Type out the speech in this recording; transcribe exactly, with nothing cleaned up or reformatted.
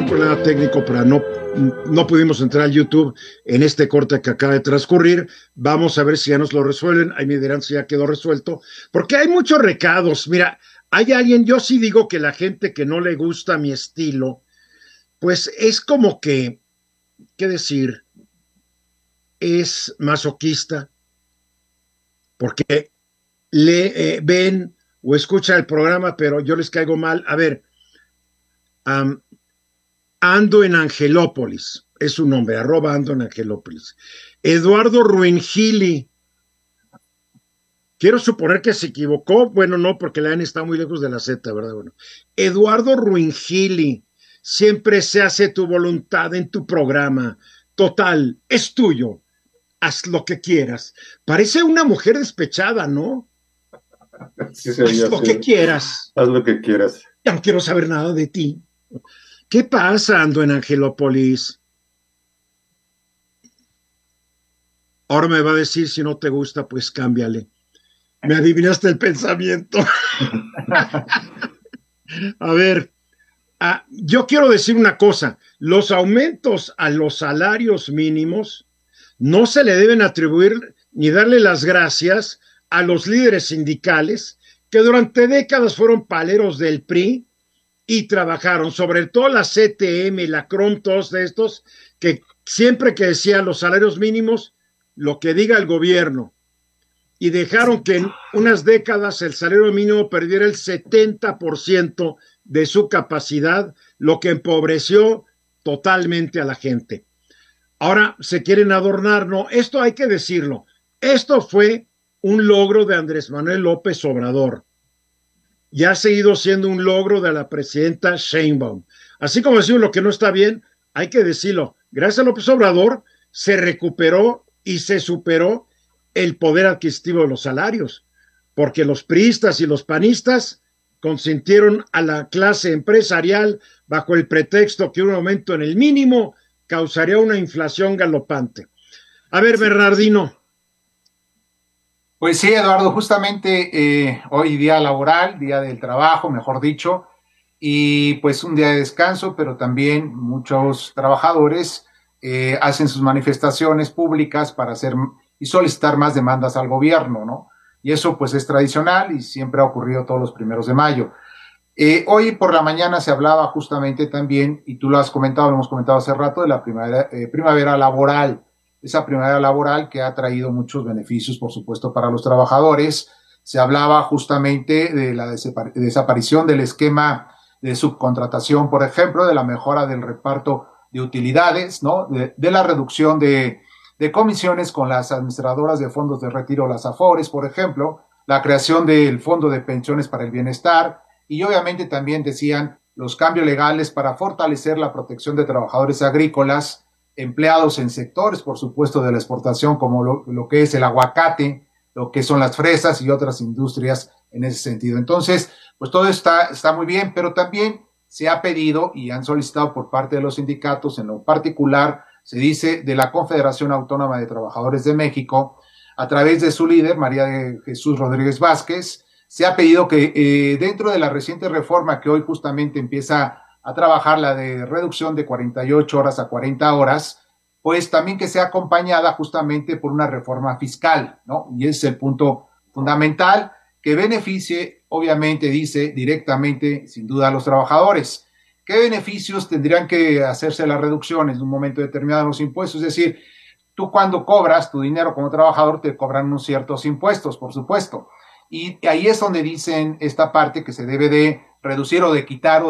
un problema técnico para no, no pudimos entrar al YouTube en este corte que acaba de transcurrir. Vamos a ver si ya nos lo resuelven. Ahí me dirán si ya quedó resuelto. Porque hay muchos recados. Mira, hay alguien, yo sí digo que la gente que no le gusta mi estilo, pues es como que, ¿qué decir? Es masoquista. Porque le eh, ven o escuchan el programa, pero yo les caigo mal. A ver, um, ando en Angelópolis, es su nombre, arroba ando en Angelópolis. Eduardo Ruingili, quiero suponer que se equivocó, bueno, no, porque la N está muy lejos de la Z, ¿verdad? Bueno, Eduardo Ruingili, siempre se hace tu voluntad en tu programa, total, es tuyo, haz lo que quieras. Parece una mujer despechada, ¿no? Sí, sería, haz lo sí. que quieras. Haz lo que quieras. Ya no quiero saber nada de ti. ¿Qué pasa, ando en Angelópolis? Ahora me va a decir, si no te gusta, pues cámbiale. Me adivinaste el pensamiento. A ver, ah, yo quiero decir una cosa. Los aumentos a los salarios mínimos no se le deben atribuir ni darle las gracias a los líderes sindicales que durante décadas fueron paleros del P R I y trabajaron, sobre todo la C T M, la C R O M, todos estos, que siempre que decían los salarios mínimos, lo que diga el gobierno, y dejaron que en unas décadas el salario mínimo perdiera el setenta por ciento de su capacidad, lo que empobreció totalmente a la gente. Ahora se quieren adornar, no, esto hay que decirlo, esto fue un logro de Andrés Manuel López Obrador. Y ha seguido siendo un logro de la presidenta Sheinbaum. Así como decimos lo que no está bien, hay que decirlo. Gracias a López Obrador se recuperó y se superó el poder adquisitivo de los salarios, porque los priistas y los panistas consintieron a la clase empresarial bajo el pretexto que un aumento en el mínimo causaría una inflación galopante. A ver, Bernardino. Pues sí, Eduardo, justamente eh, hoy día laboral, día del trabajo, mejor dicho, y pues un día de descanso, pero también muchos trabajadores eh, hacen sus manifestaciones públicas para hacer y solicitar más demandas al gobierno, ¿no? Y eso pues es tradicional y siempre ha ocurrido todos los primeros de mayo. Eh, hoy por la mañana se hablaba justamente también, y tú lo has comentado, lo hemos comentado hace rato, de la primavera, eh, primavera laboral, esa primavera laboral que ha traído muchos beneficios, por supuesto, para los trabajadores. Se hablaba justamente de la desaparición del esquema de subcontratación, por ejemplo, de la mejora del reparto de utilidades, ¿no? De, de la reducción de, de comisiones con las administradoras de fondos de retiro, las AFORES, por ejemplo, la creación del Fondo de Pensiones para el Bienestar, y obviamente también decían los cambios legales para fortalecer la protección de trabajadores agrícolas, empleados en sectores, por supuesto, de la exportación, como lo, lo que es el aguacate, lo que son las fresas y otras industrias en ese sentido. Entonces, pues todo está, está muy bien, pero también se ha pedido y han solicitado por parte de los sindicatos, en lo particular, se dice, de la Confederación Autónoma de Trabajadores de México, a través de su líder, María de Jesús Rodríguez Vázquez, se ha pedido que eh, dentro de la reciente reforma que hoy justamente empieza a trabajar, la de reducción de cuarenta y ocho horas a cuarenta horas, pues también que sea acompañada justamente por una reforma fiscal, ¿no? Y ese es el punto fundamental, que beneficie, obviamente, dice, directamente, sin duda, a los trabajadores. ¿Qué beneficios tendrían que hacerse las reducciones en un momento determinado de los impuestos? Es decir, tú cuando cobras tu dinero como trabajador, te cobran unos ciertos impuestos, por supuesto. Y ahí es donde dicen esta parte que se debe de reducir o de quitar o